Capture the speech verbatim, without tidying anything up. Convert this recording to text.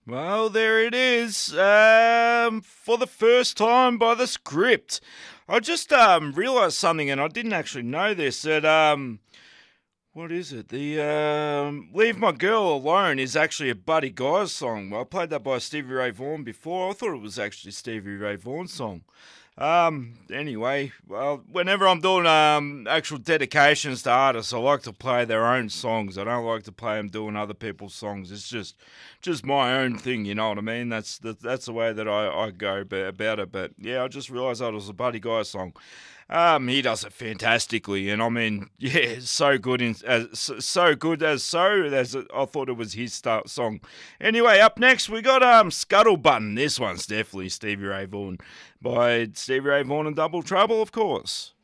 Well, there it is. Um, for the first time by the script. I just um realised something, and I didn't actually know this. That um, what is it? The um, "Leave My Girl Alone" is actually a Buddy Guy song. Well, I played that by Stevie Ray Vaughan before. I thought it was actually Stevie Ray Vaughan's song. Um, anyway, well, whenever I'm doing um actual dedications to artists, I like to play their own songs. I don't like to play them doing other people's songs. It's just, just my own thing. You know what I mean? That's the, that's the way that I I go about it. But yeah, I just realised that it was a Buddy Guy song. Um, he does it fantastically, and I mean, yeah, so good in as so so good as so as it, I thought it was his start song. Anyway, up next we got um Scuttle Button. This one's definitely Stevie Ray Vaughan by Stevie Ray Vaughan and Double Trouble, of course.